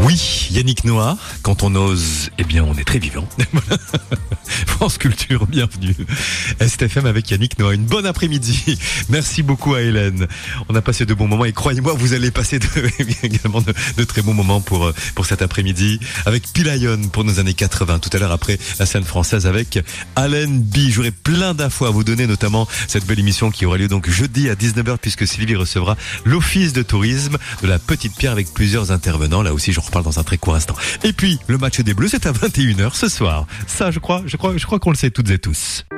Oui, Yannick Noah, quand on ose, eh bien on est très vivant. France Culture, bienvenue. STFM avec Yannick Noah, une bonne après-midi. Merci beaucoup à Hélène. On a passé de bons moments et croyez-moi, vous allez passer également de très bons moments pour cet après-midi avec Pilayon pour nos années 80. Tout à l'heure après la scène française avec Alain B. J'aurai plein d'infos à vous donner, notamment cette belle émission qui aura lieu donc jeudi à 19h puisque Sylvie recevra l'Office de tourisme de la Petite Pierre avec plusieurs intervenants. Là aussi, j'en reparle dans un très court instant. Et puis, le match des Bleus, c'est à 21h ce soir. Ça, je crois qu'on le sait toutes et tous.